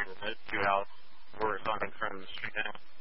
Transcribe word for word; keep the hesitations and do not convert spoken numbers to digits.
those two houses were responding from the street now.